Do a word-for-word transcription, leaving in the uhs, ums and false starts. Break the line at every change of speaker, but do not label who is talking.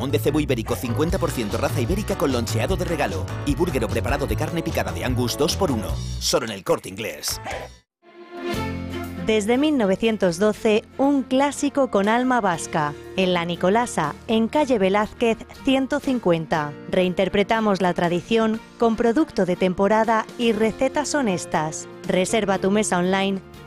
Jamón de cebo ibérico cincuenta por ciento raza ibérica con loncheado de regalo. Y búlguero preparado de carne picada de Angus dos por uno. Solo en El Corte Inglés.
Desde mil novecientos doce, un clásico con alma vasca. En La Nicolasa, en calle Velázquez ciento cincuenta. Reinterpretamos la tradición con producto de temporada y recetas honestas. Reserva tu mesa online